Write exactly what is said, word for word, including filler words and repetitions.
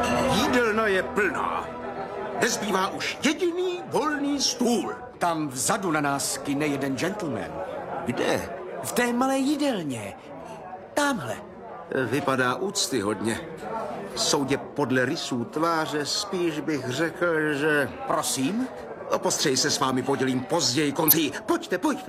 Jídelna je plná. Nezbývá už jediný volný stůl. Tam vzadu na nás kyne jeden gentleman. Kde? V té malé jídelně. Támhle. Vypadá úctyhodně. Soudě podle rysů tváře spíš bych řekl, že... Prosím? O postřeji se s vámi podělím později, konci. Pojďte, pojďte.